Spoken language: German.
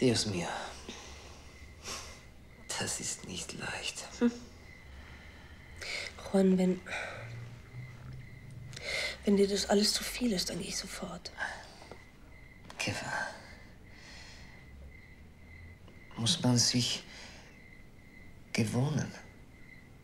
Dios mío. Das ist nicht leicht. Juan, wenn dir das alles zu viel ist, dann gehe ich sofort. Keva. Muss man sich gewöhnen.